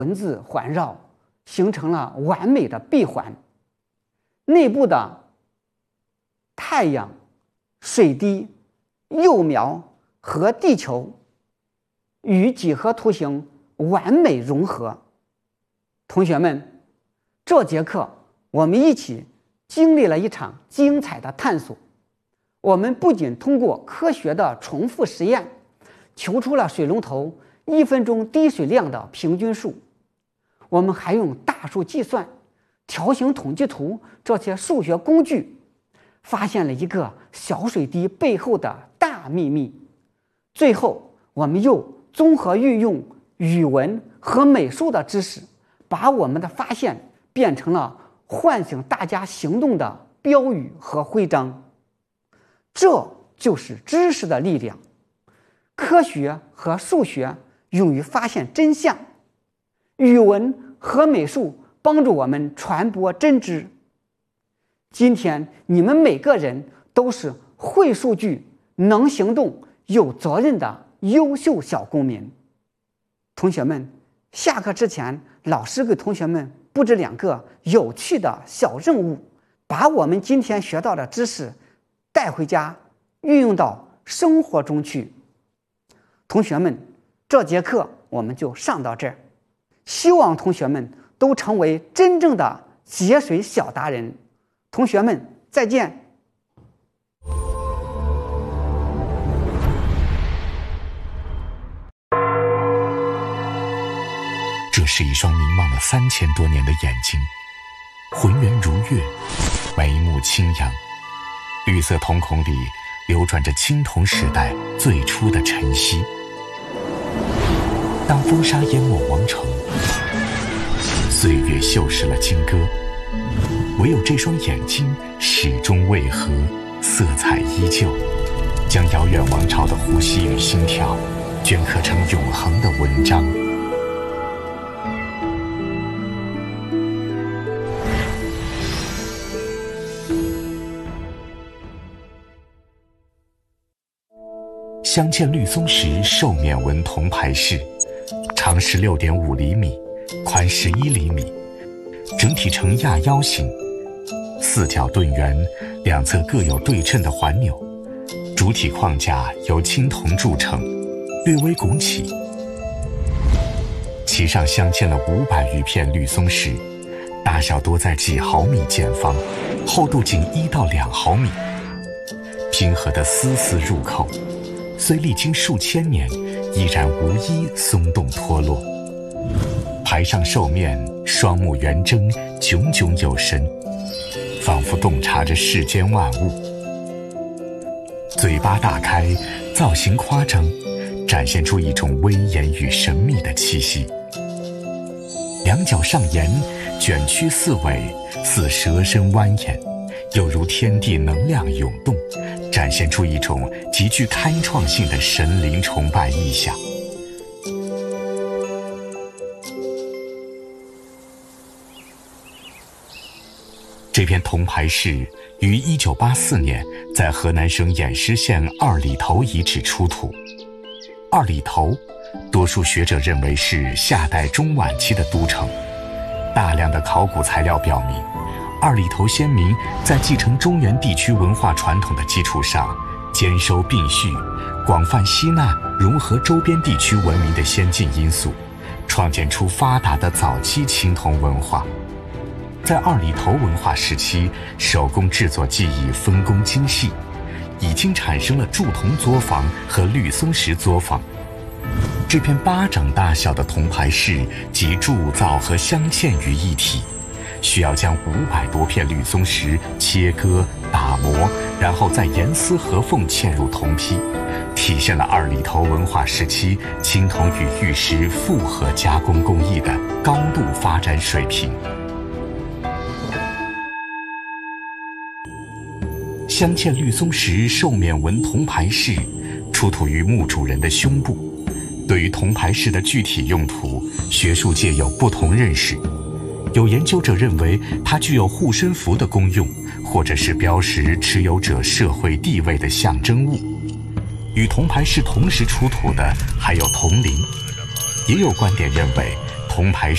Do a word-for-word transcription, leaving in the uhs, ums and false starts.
文字环绕，形成了完美的闭环。内部的太阳、水滴、幼苗和地球与几何图形完美融合。同学们，这节课我们一起经历了一场精彩的探索。我们不仅通过科学的重复实验，求出了水龙头一分钟滴水量的平均数，我们还用大数计算、条形统计图这些数学工具，发现了一个小水滴背后的大秘密。最后，我们又综合运用语文和美术的知识，把我们的发现变成了唤醒大家行动的标语和徽章。这就是知识的力量。科学和数学用于发现真相，语文和美术帮助我们传播真知。今天你们每个人都是会数据、能行动、有责任的优秀小公民。同学们，下课之前，老师给同学们布置两个有趣的小任务，把我们今天学到的知识带回家，运用到生活中去。同学们，这节课我们就上到这儿，希望同学们都成为真正的节水小达人。同学们，再见。 这是一双凝望了三千多年的眼睛，浑圆如月，眉目清扬，绿色瞳孔里流转着青铜时代最初的晨曦。当风沙淹没王城，岁月锈蚀了金戈，唯有这双眼睛始终为何色彩依旧，将遥远王朝的呼吸与心跳镌刻成永恒的文章。镶嵌绿松石兽面纹铜牌饰，长十六点五厘米，宽十一厘米，整体呈亚腰形，四角盾圆，两侧各有对称的环钮，主体框架由青铜铸成，略微拱起。其上镶嵌了五百余片绿松石，大小多在几毫米见方，厚度仅一到两毫米，拼合得丝丝入扣。虽历经数千年，依然无一松动脱落。牌上兽面双目圆睁，炯炯有神，仿佛洞察着世间万物。嘴巴大开，造型夸张，展现出一种威严与神秘的气息。两脚上沿，卷曲四尾，似蛇身蜿蜒，又如天地能量涌动，展现出一种极具开创性的神灵崇拜意象。这片铜牌饰于一九八四年在河南省偃师县二里头遗址出土。二里头，多数学者认为是夏代中晚期的都城。大量的考古材料表明，二里头先民在继承中原地区文化传统的基础上，兼收并蓄，广泛吸纳融合周边地区文明的先进因素，创建出发达的早期青铜文化。在二里头文化时期，手工制作技艺分工精细，已经产生了铸铜作坊和绿松石作坊。这片巴掌大小的铜牌饰集铸造和镶嵌于一体，需要将五百多片绿松石切割打磨，然后再严丝合缝嵌入铜坯，体现了二里头文化时期青铜与玉石复合加工工艺的高度发展水平。镶嵌绿松石兽面纹铜牌饰出土于墓主人的胸部。对于铜牌饰的具体用途，学术界有不同认识。有研究者认为它具有护身符的功用，或者是标识持有者社会地位的象征物。与铜牌饰同时出土的还有铜铃。也有观点认为铜牌